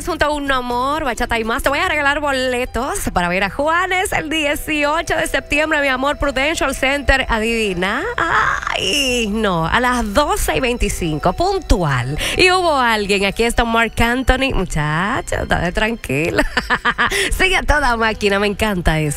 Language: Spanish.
junto a un amor, bachata y más. Te voy a regalar boletos para ver a Juanes el 18 de septiembre, mi amor, Prudential Center. Adivina. Ay, no, a las 12:25, puntual. Y hubo alguien, aquí está Marc Anthony. Muchacha, dale tranquila. Sigue a toda máquina, me encanta eso.